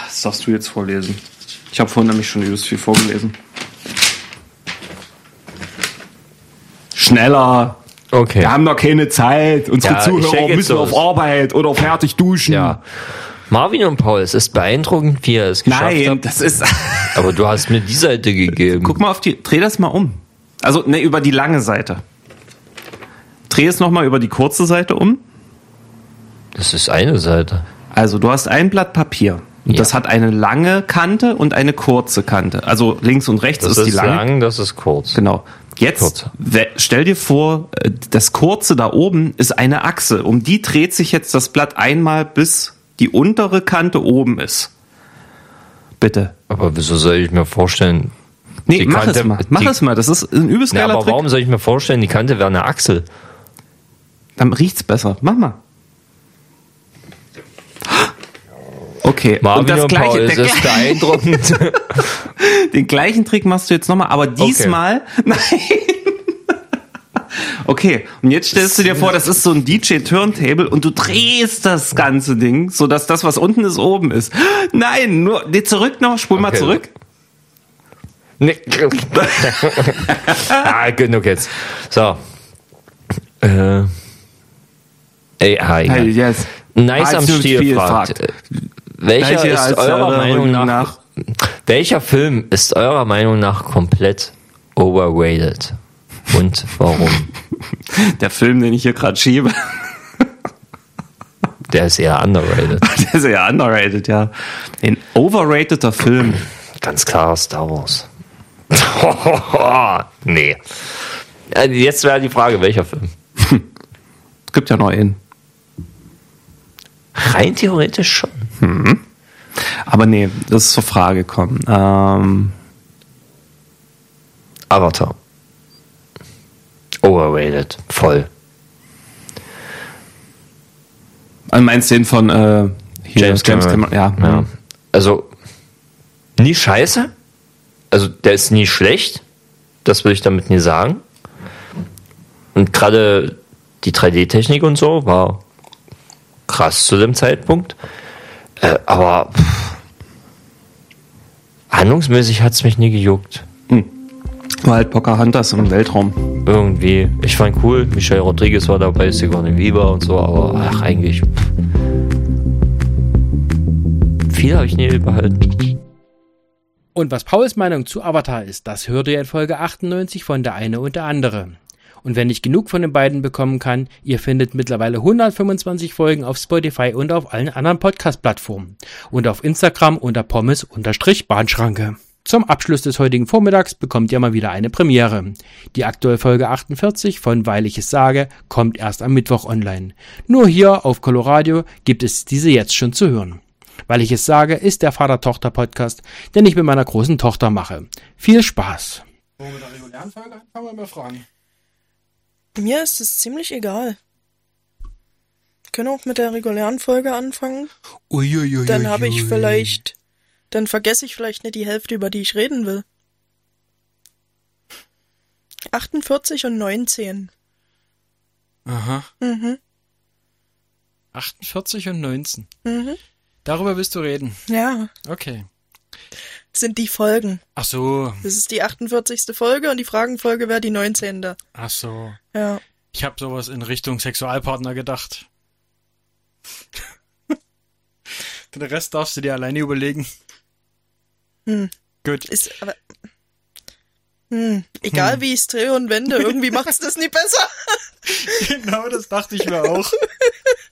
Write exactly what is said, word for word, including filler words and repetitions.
Das darfst du jetzt vorlesen. Ich habe vorhin nämlich schon übelst viel vorgelesen. Schneller. Okay. Wir haben noch keine Zeit. Unsere Ja, Zuhörer müssen auf Arbeit oder fertig duschen. Ja. Marvin und Paul, es ist beeindruckend, wie er es geschafft hat. Nein, das ist... Aber du hast mir die Seite gegeben. Guck mal auf die... Dreh das mal um. Also, ne, über die lange Seite. Dreh es nochmal über die kurze Seite um. Das ist eine Seite. Also, du hast ein Blatt Papier. Und Ja. das hat eine lange Kante und eine kurze Kante. Also, links und rechts Das ist die ist lange. lang, das ist kurz. Genau. Jetzt Kurze. we- stell dir vor, äh, das kurze da oben ist eine Achse. Um die dreht sich jetzt das Blatt einmal, bis die untere Kante oben ist. Bitte. Aber wieso soll ich mir vorstellen... Nee, die mach Kante- es mal. Mach die- es mal. Das ist ein übelst Na, geiler aber Trick. warum soll ich mir vorstellen, die Kante wäre eine Achsel? Dann riecht's besser. Mach mal. Okay. Marvin und das und gleiche, Paul, es der ist gleich- beeindruckend. den gleichen Trick machst du jetzt nochmal, aber diesmal, nein. Okay, und jetzt stellst du dir vor, das ist so ein D J-Turntable und du drehst das ganze Ding, sodass das, was unten ist, oben ist. Nein, nur, nee, zurück noch, spul mal Okay. zurück. Nee. ah, genug jetzt. So. Äh. Ey, ah, egal. Hey, yes. Nice am Als du Stiel viel fragt. fragt. Welcher Welche ist als eurer eurer Meinung nach, nach- welcher Film ist eurer Meinung nach komplett overrated? Und warum? Der Film, den ich hier gerade schiebe, Der ist eher underrated. der ist ja underrated, ja. Ein overrateder Film. Ganz klar Star Wars. nee. Also jetzt wäre die Frage, welcher Film? Es gibt ja noch einen. Rein theoretisch schon. Aber nee, das ist zur Frage gekommen. Ähm, Avatar. Overrated. Voll. also meinst du den von äh, hier, James Cameron. Ja. Ja. Also, nie scheiße. Also, der ist nie schlecht. Das will ich damit nie sagen. Und gerade die drei D-Technik und so war krass zu dem Zeitpunkt. Äh, aber pff, handlungsmäßig hat es mich nie gejuckt. War halt Pocahontas im Weltraum. Irgendwie. Ich fand cool, Michelle Rodriguez war dabei, Sigourney Weaver und so, aber ach, eigentlich. Pff. Viel habe ich nie behalten. Und was Pauls Meinung zu Avatar ist, das hört ihr in Folge achtundneunzig von Der eine und der andere. Und wenn ich genug von den beiden bekommen kann, ihr findet mittlerweile hundertfünfundzwanzig Folgen auf Spotify und auf allen anderen Podcast-Plattformen. Und auf Instagram unter Pommes-Bahnschranke. Zum Abschluss des heutigen Vormittags bekommt ihr mal wieder eine Premiere. Die aktuelle Folge achtundvierzig von Weil ich es sage kommt erst am Mittwoch online. Nur hier auf Coloradio gibt es diese jetzt schon zu hören. Weil ich es sage, ist der Vater-Tochter-Podcast, den ich mit meiner großen Tochter mache. Viel Spaß! Wollen wir mit der regulären Folge anfangen oder mal fragen? Mir ist es ziemlich egal. Wir können auch mit der regulären Folge anfangen. Uiuiui. Dann habe ich vielleicht... Dann vergesse ich vielleicht nicht die Hälfte, über die ich reden will. achtundvierzig und neunzehn. Aha. Mhm. achtundvierzig und neunzehn. Mhm. Darüber willst du reden? Ja, Okay. das sind die Folgen. Ach so. Das ist die achtundvierzigste Folge und die Fragenfolge wäre die neunzehnte. Ach so. Ja. Ich habe sowas in Richtung Sexualpartner gedacht. Den Rest darfst du dir alleine überlegen. Hm. Gut. Ist aber... Hm. Egal wie ich es drehe und wende, irgendwie macht es das nie besser. Genau, das dachte ich mir auch.